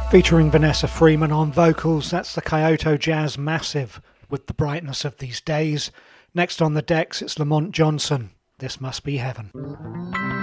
Featuring Vanessa Freeman on vocals, that's the Kyoto Jazz Massive with The Brightness of These Days. Next on the decks, it's Lamont Johnson, This Must Be Heaven.